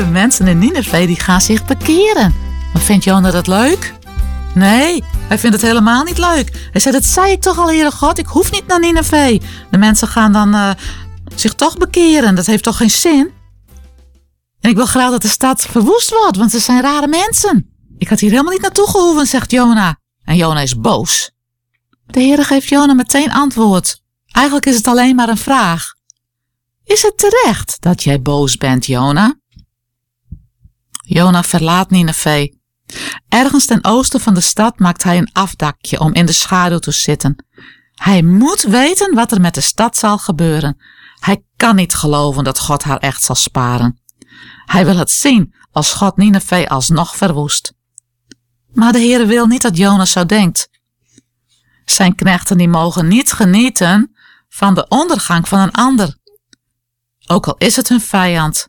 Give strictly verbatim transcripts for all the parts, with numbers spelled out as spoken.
de mensen in Nineve die gaan zich bekeren. Maar vindt Jona dat leuk? Nee, hij vindt het helemaal niet leuk. Hij zei, dat zei ik toch al, Heere God, ik hoef niet naar Nineve. De mensen gaan dan uh, zich toch bekeren, dat heeft toch geen zin? En ik wil graag dat de stad verwoest wordt, want ze zijn rare mensen. Ik had hier helemaal niet naartoe gehoeven, zegt Jona. En Jona is boos. De Heere geeft Jona meteen antwoord. Eigenlijk is het alleen maar een vraag. Is het terecht dat jij boos bent, Jona? Jona verlaat Nineve. Ergens ten oosten van de stad maakt hij een afdakje om in de schaduw te zitten. Hij moet weten wat er met de stad zal gebeuren. Hij kan niet geloven dat God haar echt zal sparen. Hij wil het zien als God Nineve alsnog verwoest. Maar de Heere wil niet dat Jona zo denkt. Zijn knechten die mogen niet genieten van de ondergang van een ander. Ook al is het hun vijand.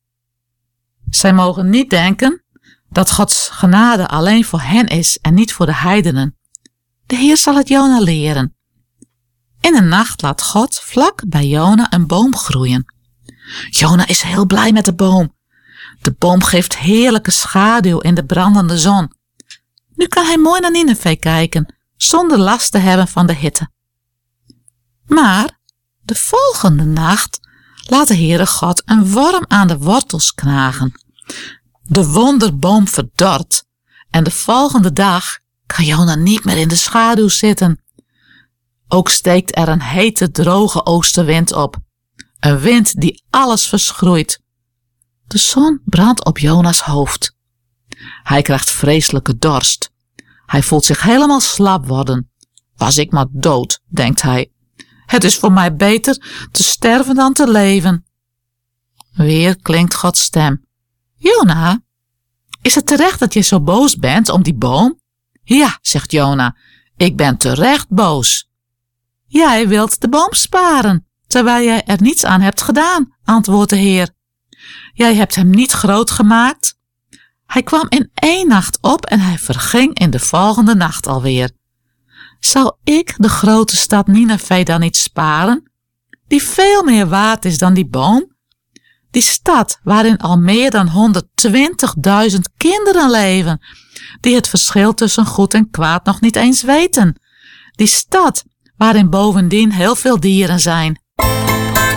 Zij mogen niet denken dat Gods genade alleen voor hen is en niet voor de heidenen. De Heer zal het Jona leren. In de nacht laat God vlak bij Jona een boom groeien. Jona is heel blij met de boom. De boom geeft heerlijke schaduw in de brandende zon. Nu kan hij mooi naar Nineve kijken, zonder last te hebben van de hitte. Maar de volgende nacht laat de Heere God een worm aan de wortels knagen. De wonderboom verdort en de volgende dag kan Jona niet meer in de schaduw zitten. Ook steekt er een hete, droge oostenwind op. Een wind die alles verschroeit. De zon brandt op Jona's hoofd. Hij krijgt vreselijke dorst. Hij voelt zich helemaal slap worden. Was ik maar dood, denkt hij. Het is voor mij beter te sterven dan te leven. Weer klinkt Gods stem. Jona, is het terecht dat je zo boos bent om die boom? Ja, zegt Jona, ik ben terecht boos. Jij wilt de boom sparen, terwijl jij er niets aan hebt gedaan, antwoordt de Heer. Jij hebt hem niet groot gemaakt. Hij kwam in één nacht op en hij verging in de volgende nacht alweer. Zal ik de grote stad Nineve dan niet sparen, die veel meer waard is dan die boom? Die stad waarin al meer dan honderdtwintigduizend kinderen leven, die het verschil tussen goed en kwaad nog niet eens weten. Die stad waarin bovendien heel veel dieren zijn.